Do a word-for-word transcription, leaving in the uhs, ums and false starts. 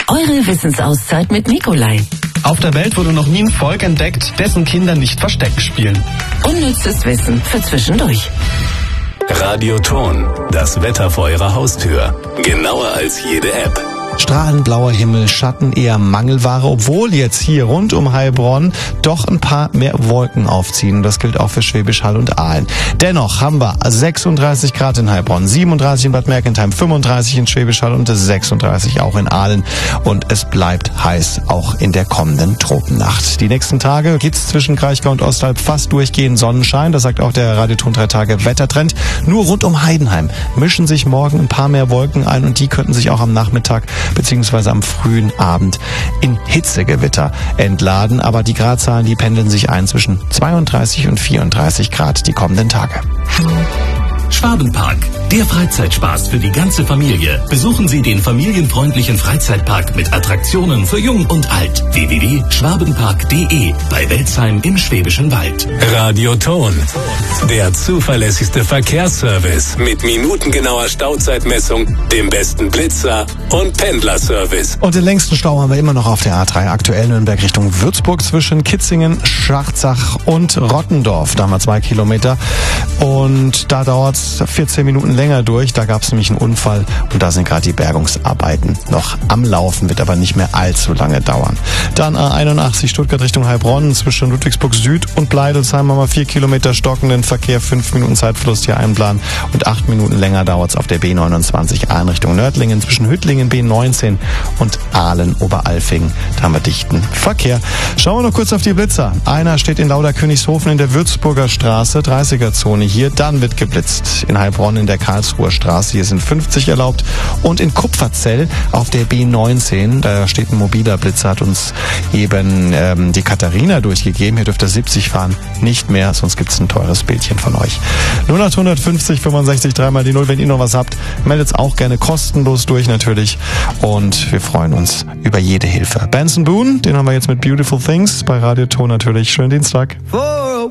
Eure Wissensauszeit mit Nikolai. Auf der Welt wurde noch nie ein Volk entdeckt, dessen Kinder nicht Versteck spielen. Unnützes Wissen für zwischendurch. Radioton, das Wetter vor Ihrer Haustür. Genauer als jede App. Strahlend blauer Himmel, Schatten eher Mangelware, obwohl jetzt hier rund um Heilbronn doch ein paar mehr Wolken aufziehen. Das gilt auch für Schwäbisch Hall und Aalen. Dennoch haben wir sechsunddreißig Grad in Heilbronn, siebenunddreißig in Bad Mergentheim, fünfunddreißig in Schwäbisch Hall und sechsunddreißig auch in Aalen. Und es bleibt heiß, auch in der kommenden Tropennacht. Die nächsten Tage geht's zwischen Kraichgau und Ostalb fast durchgehend Sonnenschein. Das sagt auch der Radioton drei Tage Wettertrend. Nur rund um Heidenheim mischen sich morgen ein paar mehr Wolken ein und die könnten sich auch am Nachmittag beziehungsweise am frühen Abend in Hitzegewitter entladen. Aber die Gradzahlen, die pendeln sich ein zwischen zweiunddreißig und vierunddreißig Grad die kommenden Tage. Schwabenpark, der Freizeitspaß für die ganze Familie. Besuchen Sie den familienfreundlichen Freizeitpark mit Attraktionen für Jung und Alt. w w w punkt schwabenpark punkt de bei Welzheim im Schwäbischen Wald. Radioton, der zuverlässigste Verkehrsservice mit minutengenauer Stauzeitmessung, dem besten Blitzer und Pendlerservice. Und den längsten Stau haben wir immer noch auf der A drei, aktuell Nürnberg Richtung Würzburg zwischen Kitzingen, Scharzach und Rottendorf. Da haben wir zwei Kilometer und da dauert es vierzehn Minuten länger durch. Da gab es nämlich einen Unfall und da sind gerade die Bergungsarbeiten noch am Laufen, wird aber nicht mehr allzu lange dauern. Dann A einundachtzig Stuttgart Richtung Heilbronn zwischen Ludwigsburg Süd und Bleidelsheim haben wir vier Kilometer stockenden Verkehr, fünf Minuten Zeitverlust hier einplanen und acht Minuten länger dauert es auf der B neunundzwanzig Aalen Richtung Nördlingen zwischen Hüttlingen B neunzehn und Aalen Oberalfing. Da haben wir dichten Verkehr. Schauen wir noch kurz auf die Blitzer. Einer steht in Lauderkönigshofen in der Würzburger Straße, dreißiger Zone hier. Dann wird geblitzt in Heilbronn in der Karlsruher Straße. Hier sind fünfzig erlaubt. Und in Kupferzell auf der B neunzehn, da steht ein mobiler Blitzer, hat uns eben ähm, die Katharina durchgegeben. Hier dürft ihr siebzig fahren, nicht mehr, sonst gibt's ein teures Bildchen von euch. null acht fünfzig fünfundsechzig dreimal die null, wenn ihr noch was habt, meldet's auch gerne kostenlos durch natürlich. Und wir freuen uns über jede Hilfe. Benson Boone, den haben wir jetzt mit Beautiful Things bei Radioton natürlich. Schönen Dienstag.